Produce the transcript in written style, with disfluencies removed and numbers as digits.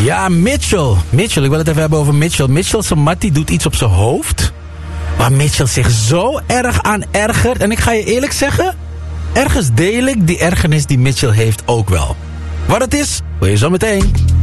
Ja, Mitchell. Mitchell, ik wil het even hebben over Mitchell. Mitchell, zijn mattie doet iets op zijn hoofd. Waar Mitchell zich zo erg aan ergert. En ik ga je eerlijk zeggen, ergens deel ik die ergernis die Mitchell heeft ook wel. Wat het is, hoor je zo meteen.